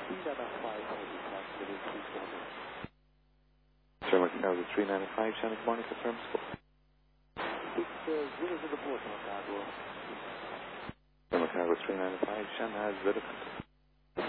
Sir, Cargo 395, Shannon, good morning, confirm scope. Sir, Cargo 395, Shannon has Riddle.